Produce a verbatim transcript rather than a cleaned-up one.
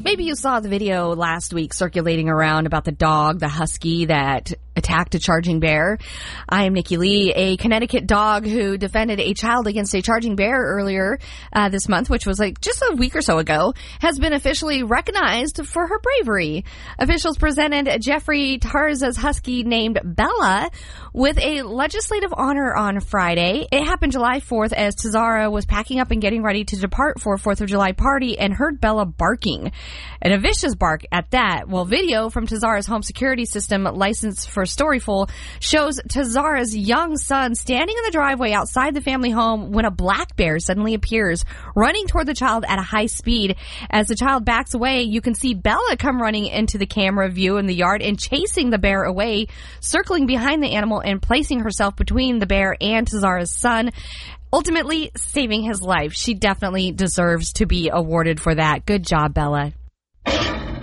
Maybe you saw the video last week circulating around about the dog, the husky, that attacked a charging bear. I am Nikki Lee. A Connecticut dog who defended a child against a charging bear earlier uh, this month, which was like just a week or so ago, has been officially recognized for her bravery. Officials presented Jeffrey Tarza's husky named Bella with a legislative honor on Friday. It happened July fourth as Tazara was packing up and getting ready to depart for a fourth of July party and heard Bella barking. And a vicious bark at that. Well, video from Tazara's home security system, licensed for Storyful, shows Tazara's young son standing in the driveway outside the family home when a black bear suddenly appears, running toward the child at a high speed. As the child backs away, you can see Bella come running into the camera view in the yard and chasing the bear away, circling behind the animal and placing herself between the bear and Tazara's son, ultimately saving his life. She definitely deserves to be awarded for that. Good job, Bella.